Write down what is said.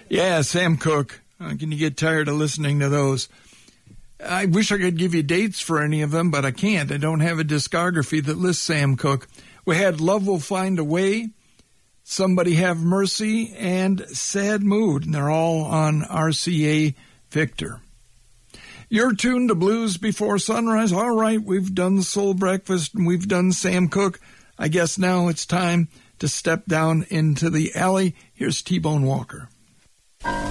Yeah, Sam Cooke. Can you get tired of listening to those? I wish I could give you dates for any of them, but I can't. I don't have a discography that lists Sam Cooke. We had Love Will Find a Way, Somebody Have Mercy, and Sad Mood. And they're all on RCA Victor. You're tuned to Blues Before Sunrise. All right, we've done the Soul Breakfast and we've done Sam Cooke. I guess now it's time to step down into the alley. Here's T-Bone Walker.